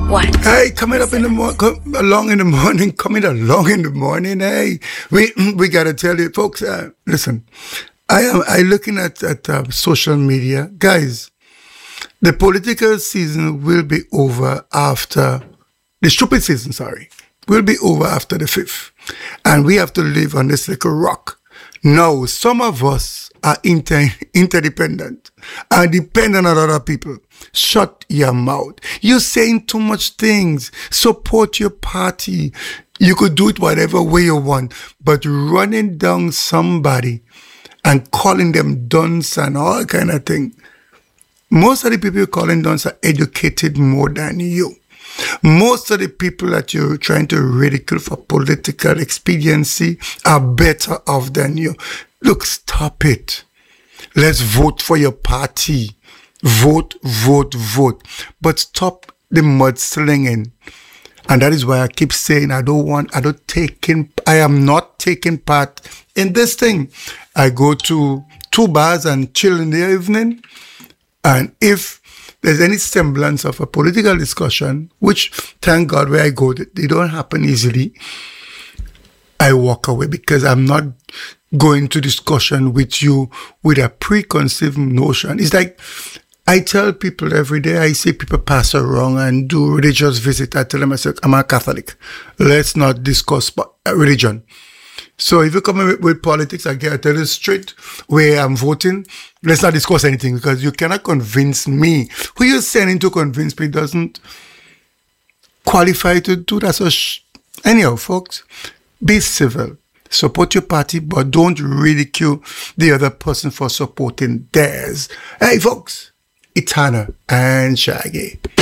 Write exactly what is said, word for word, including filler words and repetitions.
What? Hey, coming up in the morning, along in the morning, coming along in the morning. Hey, we we gotta tell you, folks. Uh, listen, I am I looking at at uh, social media, guys. The political season will be over after the stupid season. Sorry, will be over after the fifth, and we have to live on this little rock. Now, some of us are inter- interdependent, are dependent on other people. Shut your mouth. You're saying too much things. Support your party. You could do it whatever way you want, but running down somebody and calling them dunce and all kind of thing. Most of the people you're calling dunce are educated more than you. Most of the people that you're trying to ridicule for political expediency are better off than you. Look, stop it. Let's vote for your party. Vote, vote, vote. But stop the mudslinging. And that is why I keep saying I don't want, I don't take in, I am not taking part in this thing. I go to two bars and chill in the evening. And if there's any semblance of a political discussion, which thank God where I go, they don't happen easily, I walk away because I'm not going to discussion with you with a preconceived notion. It's like I tell people every day, I see people pass around and do religious visit. I tell them, I say, I'm a Catholic. Let's not discuss religion. So if you come with, with politics, I get tell you straight where I'm voting. Let's not discuss anything because you cannot convince me. Who you're sending to convince me doesn't qualify to do that. So sh- anyhow, folks, be civil. Support your party, but don't ridicule the other person for supporting theirs. Hey, folks, it's Hannah and Shaggy.